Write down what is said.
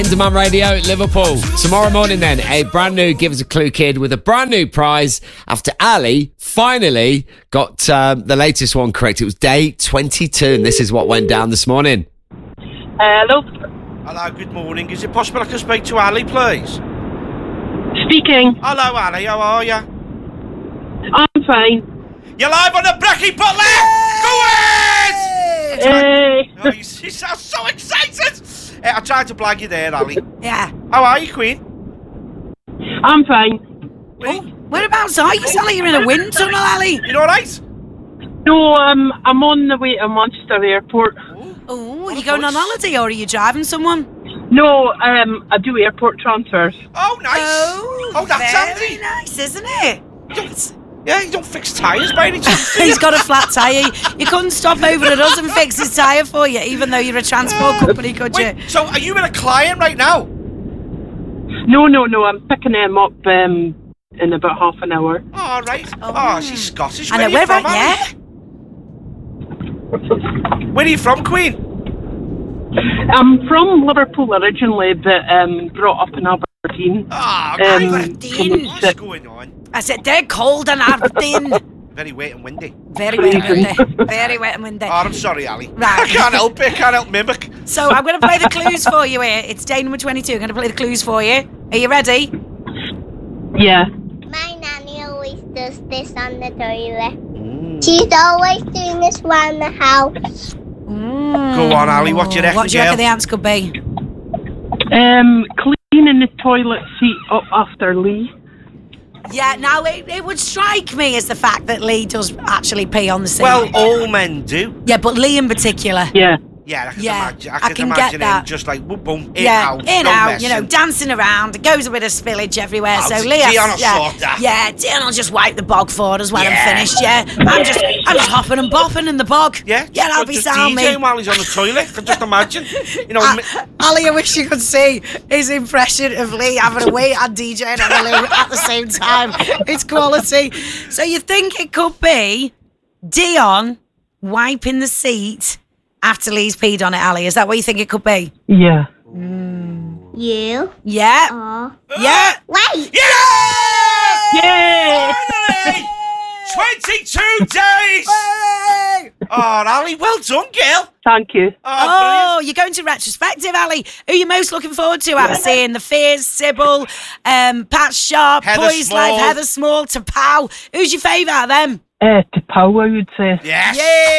James, the Man Radio, Liverpool. Tomorrow morning then, a brand new Give Us a Clue kid with a brand new prize after Ali finally got the latest one correct. It was day 22, and this is what went down this morning. Hello. Hello, good morning. Is it possible I can speak to Ali, please? Speaking. Hello, Ali, how are you? I'm fine. You're live on the Bracky Butler! Go ahead! Hey. Oh, you sound so excited! I tried to blag you there, Ali. Yeah. How are you, Queen? I'm fine. Oh, whereabouts are you? Sound like you're in a wind tunnel, Ali. You alright? No, I'm on the way to Manchester Airport. Oh, are you going on holiday or are you driving someone? No, I do airport transfers. Oh, nice! Oh, that's very handy! nice, isn't it? Yeah, you don't fix tyres by any chance. He's got a flat tyre. You couldn't stop over at us and fix his tyre for you, even though you're a transport company, could you? Wait, so are you with a client right now? No, I'm picking them up in about half an hour. Oh, right. Oh, she's Scottish. I Where know, are you where from, about, yeah? Ali? Where are you from, Queen? I'm from Liverpool originally, but brought up in Aberdeen. Ah, Aberdeen. What's going on? I said, they're cold and Aberdeen. Very wet and windy. Very wet and windy. Very wet and windy. Oh, I'm sorry, Ali. Right. I can't help it. I can't help mimic. So I'm going to play the clues for you here. It's day number 22. I'm going to play the clues for you. Are you ready? Yeah. My nanny always does this on the toilet. She's always doing this around the house. Go on, Ali. What do you reckon, What do you reckon the answer could be? Cleaning the toilet seat up after Lee. Yeah, now it would strike me as the fact that Lee does actually pee on the seat. Well, all men do. Yeah, but Lee in particular. Yeah. Yeah, I can Yeah, imagine. I I can can imagine get that. him just like boom, boom, in, Yeah, out, in, no out, messing. you know, dancing around. It goes a bit of spillage everywhere. Oh, so Lee Dion will has, sort that. yeah, Dion will just wipe the bog for us when Yeah. I'm finished, yeah. I'm just hopping and bopping in the bog. Yeah, I'll be just sound, DJing me. while he's on the toilet. I can just imagine. You know, Ali, I wish you could see his impression of Lee having a wait and DJing on the loo at the same time. It's quality. So you think it could be Dion wiping the seat after Lee's peed on it, Ali? Is that what you think it could be? Yeah. You Yeah. are. Yeah. Wait. yes! Yay! Finally! 22 days! Oh, Ali, well done, girl. Thank you. Oh, you're going to retrospective, Ali. Who are you most looking forward to out of seeing the Fears, Sybil, Pat Sharp, Heather Boys Small. Life, Heather Small, Tapau? Who's your favourite out of them? To Power, I would say. Yes. Yeah.